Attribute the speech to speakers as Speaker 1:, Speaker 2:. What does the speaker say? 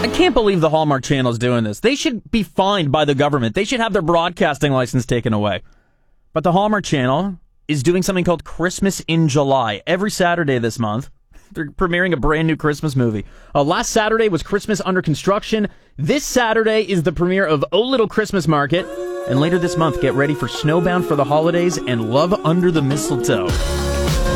Speaker 1: I can't believe the Hallmark Channel is doing this. They should be fined by the government. They should have their broadcasting license taken away. But the Hallmark Channel is doing something called Christmas in July. Every Saturday this month, they're premiering a brand new Christmas movie. Last Saturday was Christmas Under Construction. This Saturday is the premiere of Oh Little Christmas Market. And later this month, get ready for Snowbound for the Holidays and Love Under the Mistletoe.